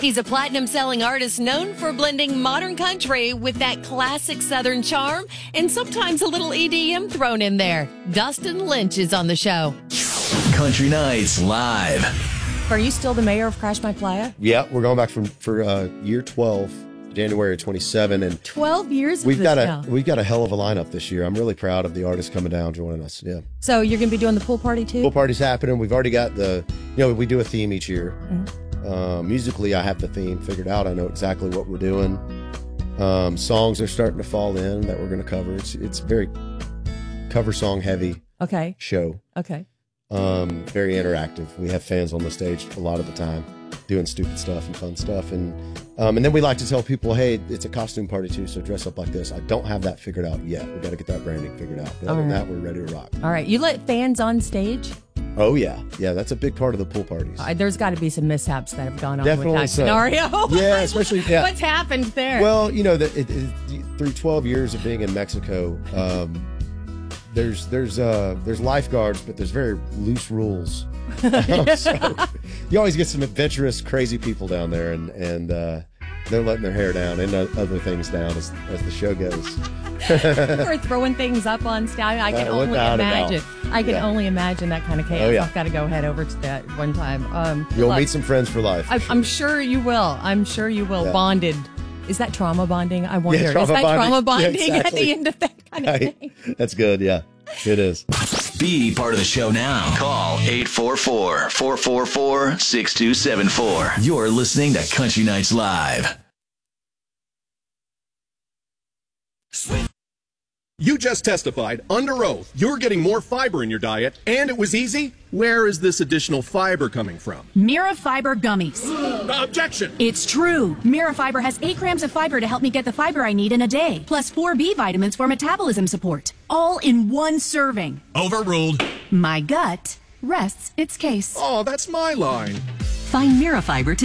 He's a platinum-selling artist known for blending modern country with that classic Southern charm and sometimes a little EDM thrown in there. Dustin Lynch is on the show. Country Nights Live. Are you still the mayor of Crash My Playa? Yeah, we're going back for year 12, January 27, and 12 years. We've got a hell of a lineup this year. I'm really proud of the artists coming down joining us. Yeah. So you're going to be doing the pool party too? Pool party's happening. We've already got we do a theme each year. Mm-hmm. Musically, I have the theme figured out. I know exactly what we're doing. Songs are starting to fall in that we're going to cover. It's very cover song heavy. Okay. Show. Okay. Very interactive. We have fans on the stage a lot of the time doing stupid stuff and fun stuff. And then we like to tell people, hey, it's a costume party too, so dress up like this. I don't have that figured out yet. We got to get that branding figured out. But other than that, we're ready to rock. All right. You let fans on stage? Oh, yeah. Yeah, that's a big part of the pool parties. There's got to be some mishaps that have gone on Definitely with that so. scenario. Yeah, especially... Yeah. What's happened there? Well, through 12 years of being in Mexico, there's lifeguards, but there's very loose rules. So you always get some adventurous, crazy people down there, and they're letting their hair down and other things down as the show goes. Or throwing things up on stage. I can only imagine. I can only imagine that kind of chaos. Oh, yeah. I've got to go head over to that one time. You'll meet some friends for life. I'm sure you will. Yeah. Bonded. Is that trauma bonding? I wonder. Yeah, is that trauma bonding exactly. at the end of that kind of thing? That's good. Yeah, it is. Be part of the show now. Call 844-444-6274. You're listening to Country Nights Live. You just testified under oath you're getting more fiber in your diet, and it was easy. Where is this additional fiber coming from? Mirafiber gummies. Objection! It's true. Mirafiber has 8 grams of fiber to help me get the fiber I need in a day, plus 4 B vitamins for metabolism support. All in one serving. Overruled. My gut rests its case. Oh, that's my line. Find Mirafiber today.